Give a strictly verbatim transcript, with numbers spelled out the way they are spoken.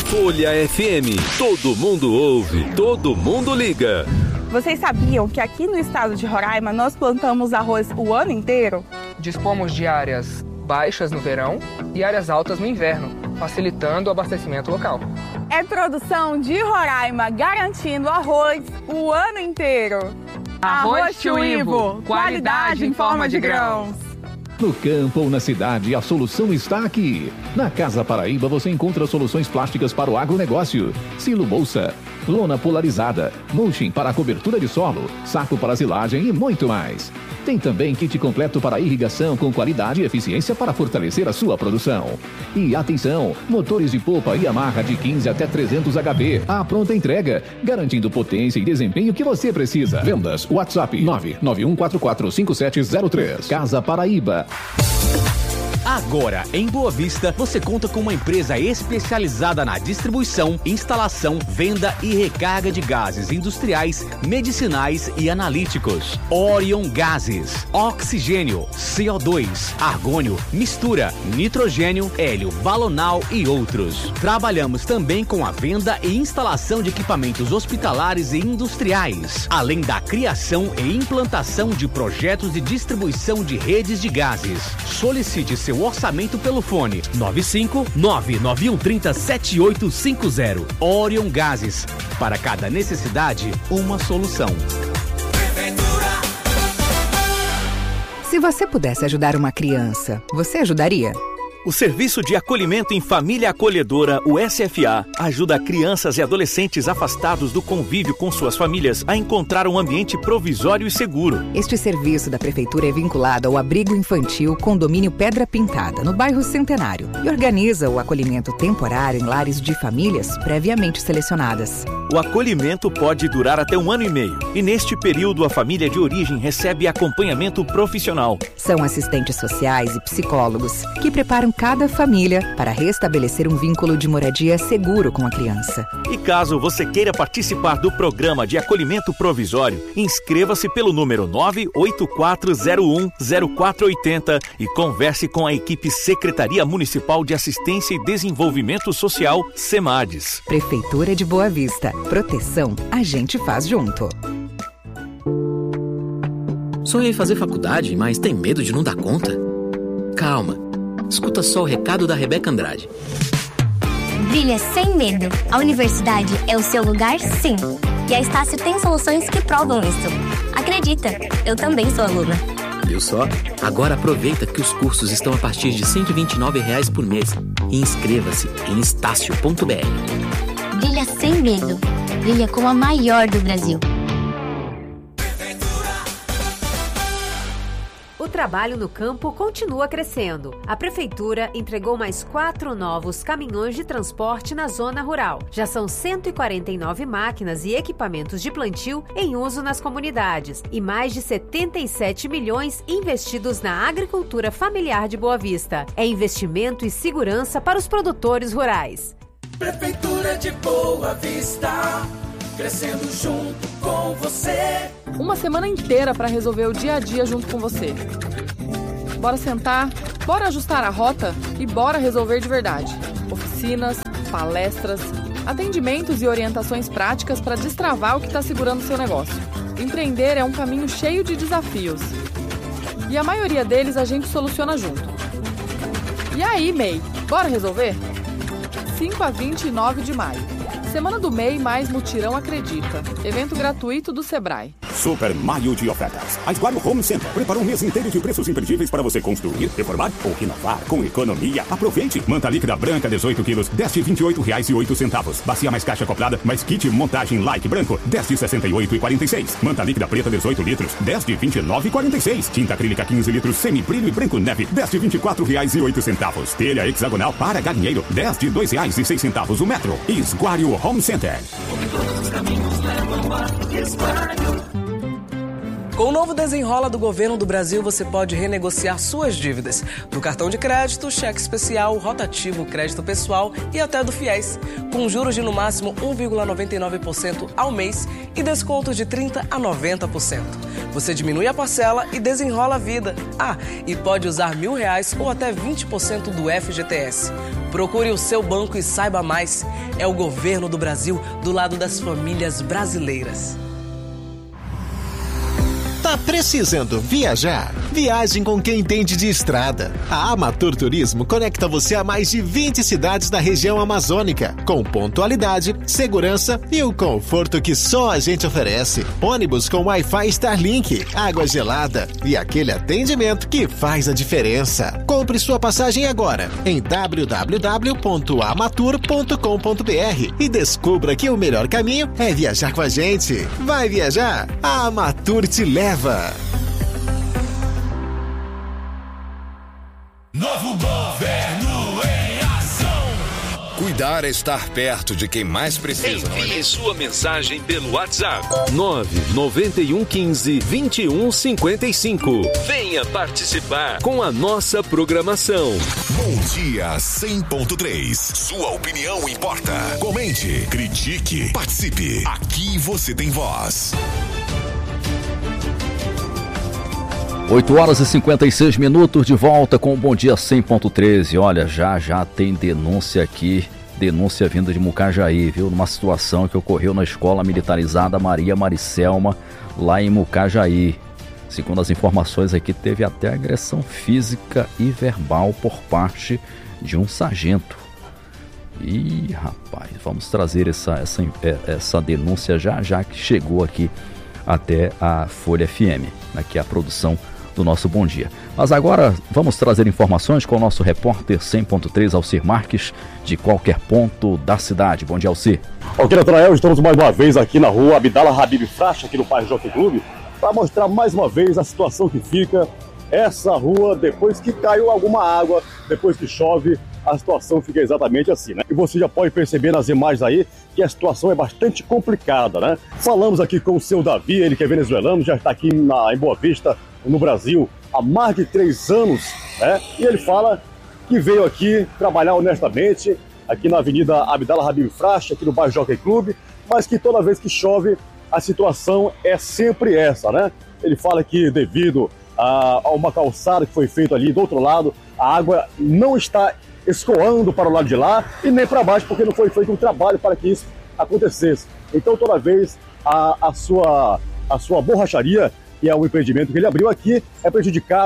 Folha F M. Todo mundo ouve, todo mundo liga. Vocês sabiam que aqui no estado de Roraima nós plantamos arroz o ano inteiro? Dispomos de áreas baixas no verão e áreas altas no inverno, facilitando o abastecimento local. É produção de Roraima garantindo arroz o ano inteiro. Arroz Tio Ivo, qualidade em forma de grãos. No campo ou na cidade, a solução está aqui. Na Casa Paraíba você encontra soluções plásticas para o agronegócio. Silo bolsa, lona polarizada, mulching para a cobertura de solo, saco para silagem e muito mais. Tem também kit completo para irrigação com qualidade e eficiência para fortalecer a sua produção. E atenção, motores de polpa e amarra de quinze até trezentos H P. A pronta entrega, garantindo potência e desempenho que você precisa. Vendas, WhatsApp nove nove um quatro quatro cinco sete zero três. Casa Paraíba. Agora, em Boa Vista, você conta com uma empresa especializada na distribuição, instalação, venda e recarga de gases industriais, medicinais e analíticos. Orion Gases, oxigênio, C O dois, argônio, mistura, nitrogênio, hélio balonal e outros. Trabalhamos também com a venda e instalação de equipamentos hospitalares e industriais, além da criação e implantação de projetos de distribuição de redes de gases. Solicite seu orçamento pelo fone nove cinco nove nove um três zero sete oito cinco zero. Orion Gases. Para cada necessidade, uma solução. Se você pudesse ajudar uma criança, você ajudaria? O Serviço de Acolhimento em Família Acolhedora, o S F A, ajuda crianças e adolescentes afastados do convívio com suas famílias a encontrar um ambiente provisório e seguro. Este serviço da Prefeitura é vinculado ao Abrigo Infantil Condomínio Pedra Pintada, no bairro Centenário, e organiza o acolhimento temporário em lares de famílias previamente selecionadas. O acolhimento pode durar até um ano e meio, e neste período a família de origem recebe acompanhamento profissional. São assistentes sociais e psicólogos que preparam cada família para restabelecer um vínculo de moradia seguro com a criança. E caso você queira participar do programa de acolhimento provisório, inscreva-se pelo número nove oito quatro zero um zero quatro oito zero e converse com a equipe Secretaria Municipal de Assistência e Desenvolvimento Social, SEMADES. Prefeitura de Boa Vista. Proteção a gente faz junto. Sonhei fazer faculdade, mas tem medo de não dar conta? Calma. Escuta só o recado da Rebeca Andrade. Brilha sem medo. A universidade é o seu lugar, sim. E a Estácio tem soluções que provam isso. Acredita, eu também sou aluna. Viu só? Agora aproveita que os cursos estão a partir de cento e vinte e nove reais por mês. E inscreva-se em estácio ponto b r. Brilha sem medo. Brilha como a maior do Brasil. O trabalho no campo continua crescendo. A Prefeitura entregou mais quatro novos caminhões de transporte na zona rural. Já são cento e quarenta e nove máquinas e equipamentos de plantio em uso nas comunidades e mais de setenta e sete milhões investidos na agricultura familiar de Boa Vista. É investimento e segurança para os produtores rurais. Prefeitura de Boa Vista, crescendo junto com você. Uma semana inteira para resolver o dia a dia junto com você. Bora sentar, bora ajustar a rota e bora resolver de verdade. Oficinas, palestras, atendimentos e orientações práticas para destravar o que está segurando o seu negócio. Empreender é um caminho cheio de desafios. E a maioria deles a gente soluciona junto. E aí, M E I, bora resolver? cinco a vinte e nove de maio. Semana do M E I mais Mutirão Acredita. Evento gratuito do Sebrae. Super Maio de ofertas. A Esguardo Home Center preparou um mês inteiro de preços imperdíveis para você construir, reformar ou renovar com economia. Aproveite! Manta líquida branca dezoito quilos, dez de vinte e oito reais e oito centavos. Bacia mais caixa acoplada, mais kit montagem like branco, dez de sessenta e oito e quarenta e seis. Manta líquida preta dezoito litros, dez de vinte e nove e quarenta e seis. Tinta acrílica quinze litros, semi brilho e branco neve, dez de vinte e quatro reais e oito centavos. Telha hexagonal para galinheiro, dez de dois reais e seis centavos o metro. Esguardo Home Center. Todos os caminhos levam a Esguardo. Com o novo Desenrola do Governo do Brasil, você pode renegociar suas dívidas. Do cartão de crédito, cheque especial, rotativo, crédito pessoal e até do FIES. Com juros de no máximo um vírgula noventa e nove por cento ao mês e descontos de trinta por cento a noventa por cento. Você diminui a parcela e desenrola a vida. Ah, e pode usar mil reais ou até vinte por cento do F G T S. Procure o seu banco e saiba mais. É o governo do Brasil do lado das famílias brasileiras. Tá precisando viajar? Viagem com quem entende de estrada. A Amatur Turismo conecta você a mais de vinte cidades da região amazônica, com pontualidade, segurança e o conforto que só a gente oferece. Ônibus com Wi-Fi Starlink, água gelada e aquele atendimento que faz a diferença. Compre sua passagem agora em w w w ponto amatur ponto com ponto b r e descubra que o melhor caminho é viajar com a gente. Vai viajar? A Amatur te leva. Novo governo em ação. Cuidar é estar perto de quem mais precisa. Envie sua mensagem pelo WhatsApp nove nove um um cinco, dois um cinco cinco. Venha participar com a nossa programação. Bom dia cem ponto três. Sua opinião importa. Comente, critique, participe. Aqui você tem voz. oito horas e cinquenta e seis minutos, de volta com o Bom Dia cem ponto treze. Olha, já já tem denúncia aqui, denúncia vinda de Mucajaí, viu? Numa situação que ocorreu na Escola Militarizada Maria Maricelma, lá em Mucajaí. Segundo as informações aqui, teve até agressão física e verbal por parte de um sargento. Ih, rapaz, vamos trazer essa, essa, essa denúncia já já que chegou aqui até a Folha F M, aqui a produção do nosso Bom Dia. Mas agora vamos trazer informações com o nosso repórter cem ponto três, Alcir Marques, de qualquer ponto da cidade. Bom dia, Alcir. Ok, Natanael, estamos mais uma vez aqui na rua Abdallah Habib Fracha, aqui no bairro Jockey Club, para mostrar mais uma vez a situação que fica essa rua depois que caiu alguma água, depois que chove, a situação fica exatamente assim, né? E você já pode perceber nas imagens aí que a situação é bastante complicada, né? Falamos aqui com o seu Davi, ele que é venezuelano, já está aqui na, em Boa Vista, no Brasil, há mais de três anos, né? E ele fala que veio aqui trabalhar honestamente, aqui na Avenida Abdallah Habib Fracha, aqui no bairro Jockey Club, mas que toda vez que chove, a situação é sempre essa, né? Ele fala que devido a, a uma calçada que foi feita ali do outro lado, a água não está escoando para o lado de lá e nem para baixo, porque não foi feito um trabalho para que isso acontecesse. Então, toda vez a, a, sua, a sua borracharia, que é o empreendimento que ele abriu aqui, é prejudicado.